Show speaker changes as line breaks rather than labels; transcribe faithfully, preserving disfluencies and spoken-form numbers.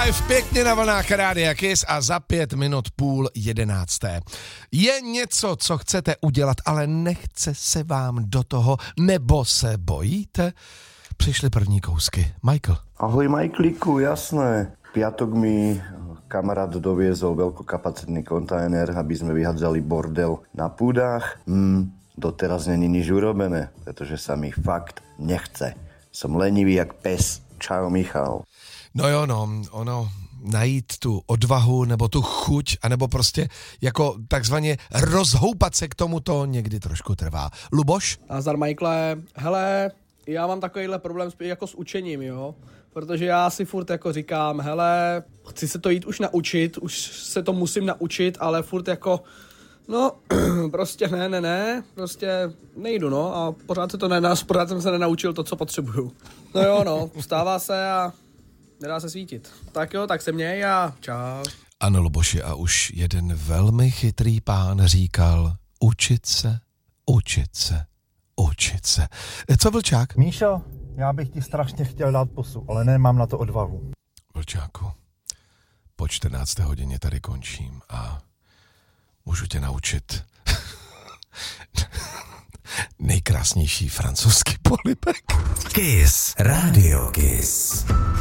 V pěkně na vlnách Rádia Kiss a za pět minut půl jedenácté. Je něco, co chcete udělat, ale nechce se vám do toho, nebo se bojíte? Přišly první kousky. Michael.
Ahoj Michaeliku, jasné. Piatok mi kamarát doviezol veľkokapacitný kontajner, aby sme vyhádzali bordel na púdach. Hmm, doteraz není nič urobené, pretože sa mi fakt nechce. Som lenivý jak pes. Čau Michal.
No jo, no, ono, najít tu odvahu, nebo tu chuť, anebo prostě jako takzvaně rozhoupat se k tomu, to někdy trošku trvá. Luboš?
Nazdar Michaele, hele, já mám takovýhle problém spíš jako s učením, jo, protože já si furt jako říkám, hele, chci se to jít už naučit, už se to musím naučit, ale furt jako, no, prostě ne, ne, ne, prostě nejdu, no, a pořád se to nedá, pořád jsem se nenaučil to, co potřebuju. No jo, no, stává se a nedá se svítit. Tak jo, tak se měj a čau.
Ano, Luboši, a už jeden velmi chytrý pán říkal, učit se, učit se, učit se. Co Vlčák?
Míšo, já bych ti strašně chtěl dát pusu, ale nemám na to odvahu.
Vlčáku, po čtrnácté hodině tady končím a můžu tě naučit nejkrásnější francouzský polibek.
Kiss, Radio Kiss.